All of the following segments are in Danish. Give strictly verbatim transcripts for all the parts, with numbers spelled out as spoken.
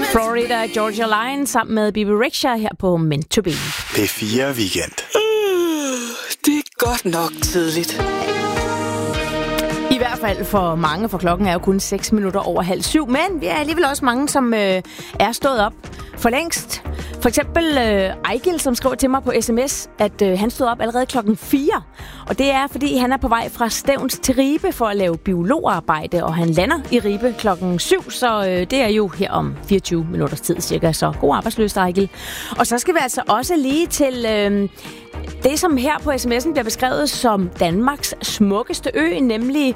Florida Georgia Line sammen med Bibi Rexha her på Meant to Be. P fire Weekend. Uh, det er godt nok tidligt. I hvert fald for mange, for klokken er jo kun seks minutter over halv syv. Men vi er alligevel også mange, som øh, er stået op for længst. For eksempel øh, Ejgil, som skriver til mig på sms, at øh, han stod op allerede klokken fire. Og det er, fordi han er på vej fra Stevns til Ribe for at lave biologarbejde, og han lander i Ribe klokken syv, så øh, det er jo her om fireogtyve minutters tid cirka. Så god arbejdsløs, Ejgil. Og så skal vi altså også lige til øh, det, som her på sms'en bliver beskrevet som Danmarks smukkeste ø, nemlig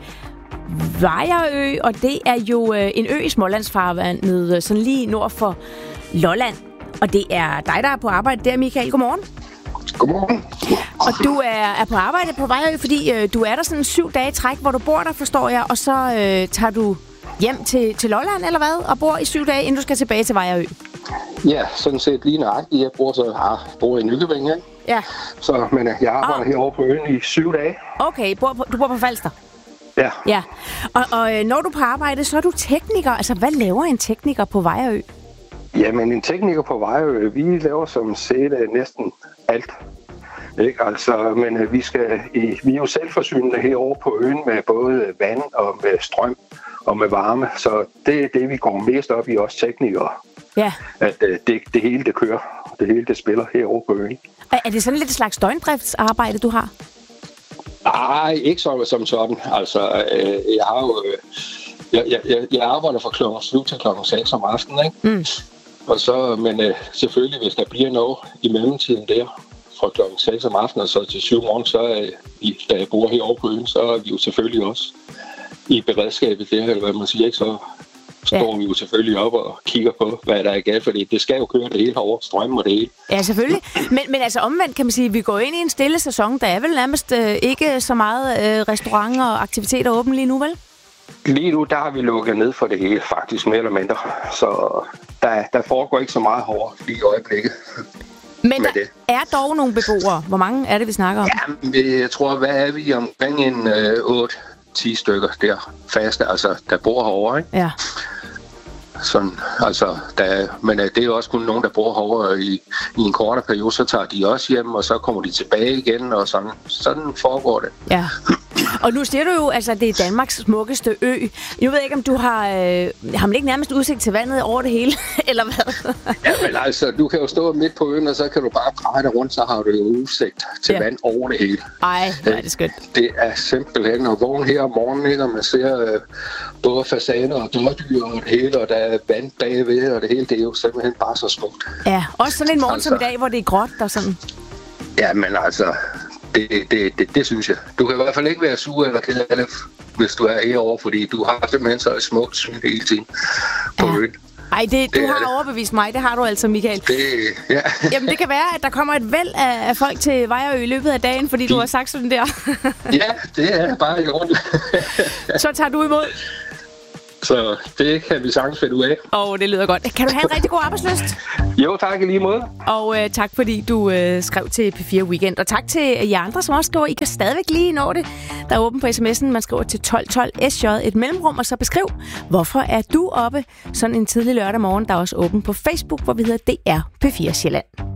Vejrø, og det er jo øh, en ø i Smålandsfarvandet, sådan lige nord for Lolland. Og det er dig, der er på arbejde der, Michael. Godmorgen. Godmorgen. Og du er, er på arbejde på Vejrø, fordi øh, du er der sådan syv dage i træk, hvor du bor der, forstår jeg, og så øh, tager du hjem til, til Lolland, eller hvad, og bor i syv dage, inden du skal tilbage til Vejrø. Ja, sådan set lige nøjagtigt. Jeg bor, så, ah, bor i Nykøbing, ikke? Ja. Så, men jeg arbejder oh. herovre på øen i syv dage. Okay, bor på, du bor på Falster? Ja. Ja. Og, og øh, når du er på arbejde, så er du tekniker. Altså, hvad laver en tekniker på Vejrø? Jamen, en tekniker på Vejrø, vi laver som set næsten alt. Ikke? Altså, men vi, skal, vi er jo selvforsynende herovre på øen med både vand og med strøm og med varme. Så det er det, vi går mest op i, os teknikere. Ja. At det, det hele, det kører. Det hele, det spiller herovre på øen. Er, er det sådan lidt et slags døgndriftsarbejde, du har? Nej, ikke så, som sådan. Altså, øh, jeg har jo... Øh, jeg, jeg, jeg arbejder fra klokken syv til klokken seks om aftenen, ikke? Mm. Og så, men øh, selvfølgelig, hvis der bliver noget i mellemtiden der, fra klokken seks om aftenen og så til syv morgen, så er vi, da jeg bor herovre på øen, så er vi jo selvfølgelig også i beredskabet der, eller hvad man siger, ikke? Så står ja. vi jo selvfølgelig op og kigger på, hvad der er galt, fordi det skal jo køre det hele over, strøm og det hele. Ja, selvfølgelig. Men, men altså omvendt kan man sige, at vi går ind i en stille sæson, der er vel nærmest øh, ikke så meget øh, restauranter og aktiviteter åbne lige nu, vel? Lige nu, der har vi lukket ned for det hele, faktisk, mere eller mindre. Så der, der foregår ikke så meget hårdt lige i øjeblikket. Men der det. er dog nogle beboere. Hvor mange er det, vi snakker om? Ja, jeg tror, hvad er vi omkring en øh, otte ti stykker der faste, altså der bor herovre, ikke? Ja. Sådan, altså, der, men det er jo også kun nogen, der bor herovre i, i en kortere periode, så tager de også hjem, og så kommer de tilbage igen, og sådan, sådan foregår det. Ja. Og nu siger du jo, altså, det er Danmarks smukkeste ø. Jeg ved ikke, om du har, øh, har man ikke nærmest udsigt til vandet over det hele, eller hvad? Ja, men altså, du kan jo stå midt på øen, og så kan du bare dreje dig rundt, så har du jo udsigt til ja. vand over det hele. Ej, det er det skønt. Det er simpelthen at vågne her om morgenen, ikke, og man ser øh, både fasaner og dårdyr og det hele, og der er vand bagved, og det hele, det er jo simpelthen bare så smukt. Ja, også sådan en morgen altså, som i dag, hvor det er gråt og sådan. Ja, men altså... Det, det, det, det synes jeg. Du kan i hvert fald ikke være sur eller ked af det, hvis du er herovre, fordi du har simpelthen så et smukt syn hele tiden på ja. øen. Ej, det, du det har det. overbevist mig. Det har du altså, Michael. Det, ja. Jamen, det kan være, at der kommer et væld af, af folk til Vejrø i løbet af dagen, fordi du har sagt sådan der. Ja, det er bare i orden. Så tager du imod. Så det kan vi sagtens finde ud af. Og det lyder godt. Kan du have en rigtig god arbejdsløst? Jo, tak i lige måde. Og øh, tak, fordi du øh, skrev til P fire Weekend. Og tak til jer andre, som også skriver. I kan stadigvæk lige nå det. Der er åben på sms'en. Man skriver til tolv tolv S J et mellemrum, og så beskriv, hvorfor er du oppe sådan en tidlig lørdag morgen. Der er også åben på Facebook, hvor vi hedder D R P fire Sjælland.